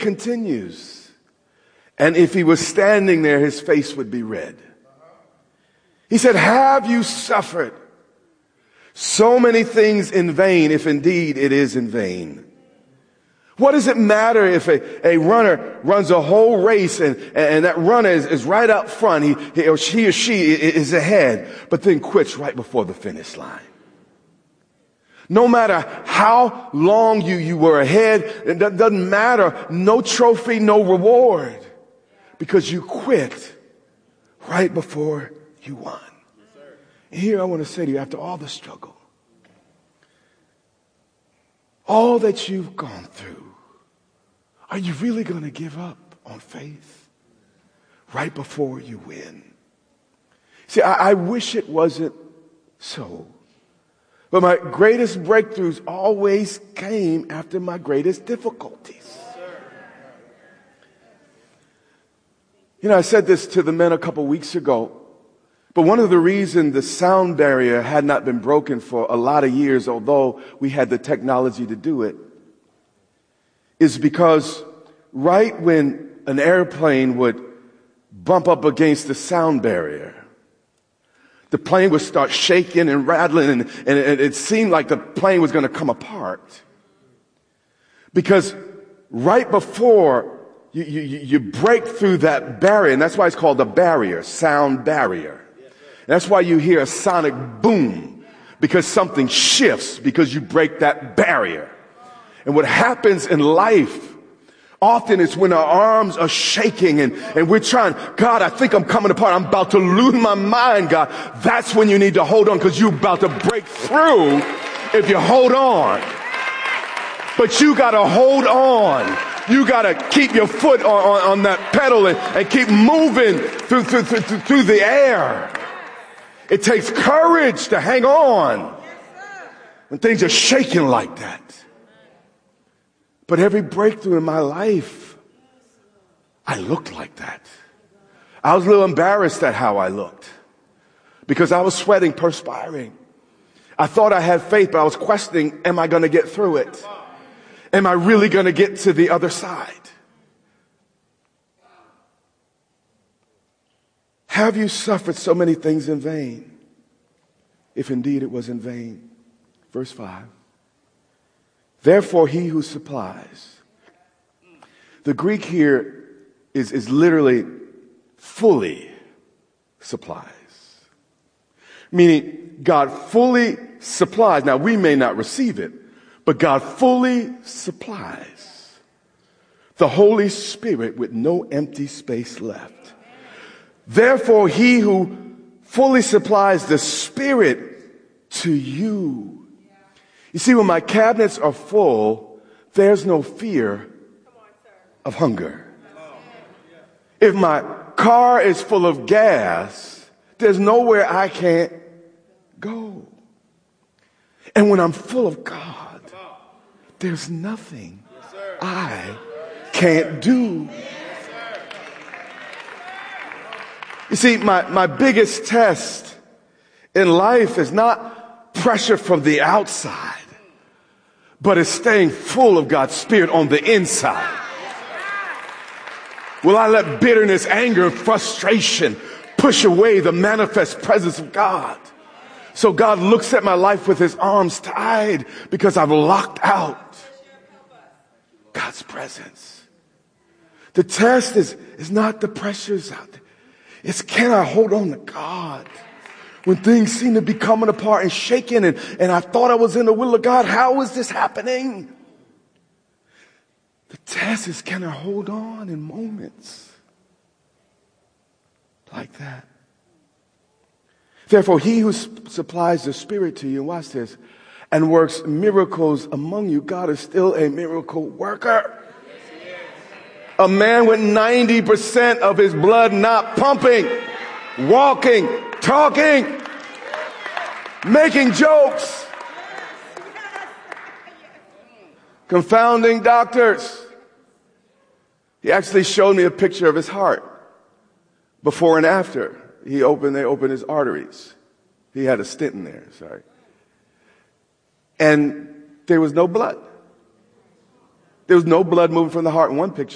continues. And if he was standing there, his face would be red. He said, have you suffered so many things in vain, if indeed it is in vain? What does it matter if a runner runs a whole race and that runner is right up front, he or she is ahead, but then quits right before the finish line? No matter how long you were ahead, it doesn't matter. No trophy, no reward, because you quit right before you won. And here I want to say to you, after all the struggle, all that you've gone through, are you really going to give up on faith right before you win? See, I wish it wasn't so. But my greatest breakthroughs always came after my greatest difficulties. You know, I said this to the men a couple weeks ago, but one of the reasons the sound barrier had not been broken for a lot of years, although we had the technology to do it, is because right when an airplane would bump up against the sound barrier, the plane would start shaking and rattling, and it seemed like the plane was going to come apart. Because right before you break through that barrier, and that's why it's called a barrier, sound barrier. That's why you hear a sonic boom, because something shifts, because you break that barrier. And what happens in life often is when our arms are shaking and we're trying, God, I think I'm coming apart. I'm about to lose my mind, God. That's when you need to hold on, because you're about to break through if you hold on. But you got to hold on. You got to keep your foot on that pedal and keep moving through the air. It takes courage to hang on when things are shaking like that. But every breakthrough in my life, I looked like that. I was a little embarrassed at how I looked because I was sweating, perspiring. I thought I had faith, but I was questioning, am I going to get through it? Am I really going to get to the other side? Have you suffered so many things in vain, if indeed it was in vain? Verse 5. Therefore, he who supplies. The Greek here is literally fully supplies. Meaning God fully supplies. Now, we may not receive it, but God fully supplies the Holy Spirit with no empty space left. Therefore, he who fully supplies the Spirit to you. You see, when my cabinets are full, there's no fear of hunger. If my car is full of gas, there's nowhere I can't go. And when I'm full of God, there's nothing I can't do. You see, my biggest test in life is not pressure from the outside, but it's staying full of God's Spirit on the inside. Will I let bitterness, anger, frustration push away the manifest presence of God? So God looks at my life with his arms tied because I've locked out God's presence. The test is not the pressures out there. It's, can I hold on to God when things seem to be coming apart and shaking and I thought I was in the will of God? How is this happening? The test is, can I hold on in moments like that? Therefore, he who supplies the Spirit to you, watch this, and works miracles among you, God is still a miracle worker. A man with 90% of his blood not pumping, walking, talking, making jokes, confounding doctors. He actually showed me a picture of his heart before and after. They opened his arteries. He had a stent in there, sorry. And there was no blood. There was no blood moving from the heart in one picture.